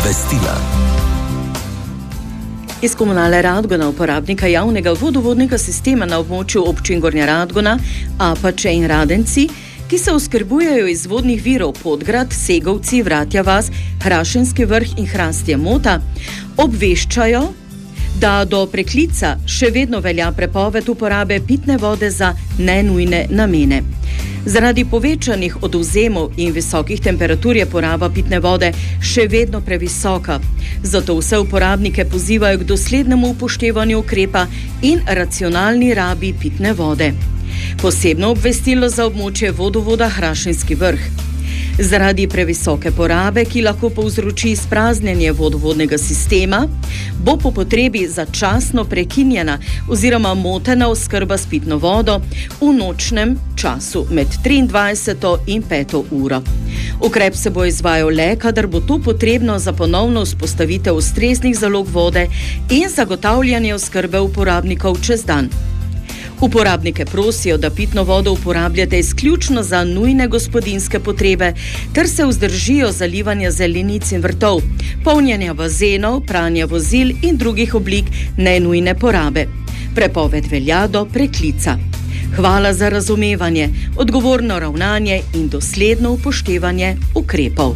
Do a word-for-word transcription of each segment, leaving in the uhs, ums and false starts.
Obvestila. Iz Komunale Radgona, uporabnika javnega vodovodnega sistema na območju občin Gornja Radgona, Apače in Radenci, ki se oskrbujejo iz vodnih virov Podgrad, Segovci, Vratja vas, Hrašenski vrh in Hrastje Mota, obveščajo, da do preklica še vedno velja prepoved uporabe pitne vode za nenujne namene. Zaradi povečanih odvzemov in visokih temperatur je poraba pitne vode še vedno previsoka. Zato vse uporabnike pozivajo k doslednemu upoštevanju ukrepa in racionalni rabi pitne vode. Posebno obvestilo za območje vodovoda Hrašenski vrh. Zaradi previsoke porabe, ki lahko povzroči izpraznjenje vodovodnega sistema, bo po potrebi začasno prekinjena oziroma motena oskrba s pitno vodo v nočnem času med triindvajseto in peto uro. Ukrep se bo izvajal le, kadar bo to potrebno za ponovno vzpostavitev ustreznih zalog vode in zagotavljanje oskrbe uporabnikov čez dan. Uporabnike prosijo, da pitno vodo uporabljate izključno za nujne gospodinjske potrebe ter se vzdržijo zalivanja zelenic in vrtov, polnjenja bazenov, pranja vozil in drugih oblik nenujne porabe. Prepoved velja do preklica. Hvala za razumevanje, odgovorno ravnanje in dosledno upoštevanje ukrepov.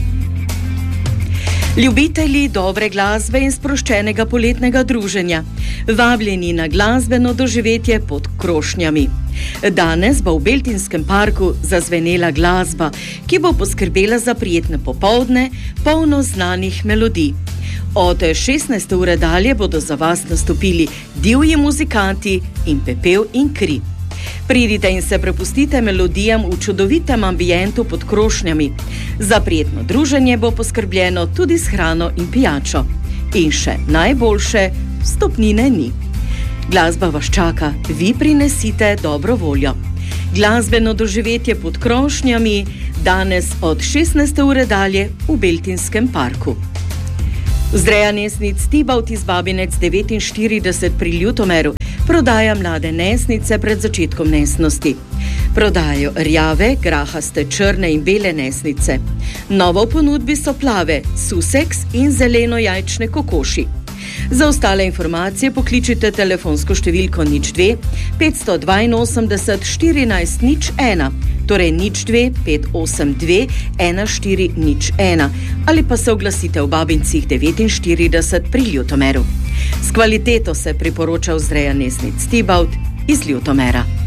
Ljubitelji dobre glasbe in sproščenega poletnega druženja, vabljeni na glasbeno doživetje pod krošnjami. Danes bo v Beltinskem parku zazvenela glasba, ki bo poskrbela za prijetne popoldne, polno znanih melodij. Od šestnajste ure dalje bodo za vas nastopili divji muzikanti in pepel in kri. Pridite in se prepustite melodijam v čudovitem ambientu pod krošnjami. Za prijetno druženje bo poskrbljeno tudi s hrano in pijačo. In še najboljše, vstopnine ni. Glasba vas čaka, vi prinesite dobro voljo. Glasbeno doživetje pod krošnjami danes od šestnajste ure dalje v Beltinskem parku. Vzreja nesnic Tibaut iz Babinec devetinštirideset pri Ljutomeru prodaja mlade nesnice pred začetkom nesnosti. Prodajajo rjave, grahaste, črne in bele nesnice. Novo v ponudbi so plave, suseks in zeleno jajčne kokoši. Za ostale informacije pokličite telefonsko številko nič dve petsto dvainosemdeset štirinajst nič ena, torej nič dve pet osem dve ena štiri nič ena ali pa se oglasite v Babincih devetinštirideset pri Ljutomeru. S kvaliteto se priporoča vzreja nesnic Tibaut iz Ljutomera.